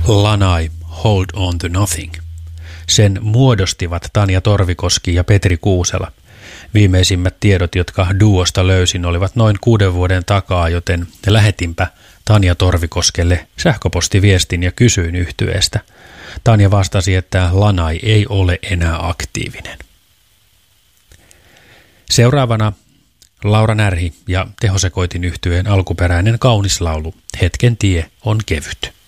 Lanai, Hold on to Nothing. Sen muodostivat Tanja Torvikoski ja Petri Kuusela. Viimeisimmät tiedot, jotka duosta löysin, olivat noin 6 vuoden takaa, joten lähetinpä Tanja Torvikoskelle sähköpostiviestin ja kysyin yhtyeestä. Tanja vastasi, että Lanai ei ole enää aktiivinen. Seuraavana Laura Närhi ja Tehosekoitin yhtyeen alkuperäinen kaunis laulu Hetken tie on kevyt.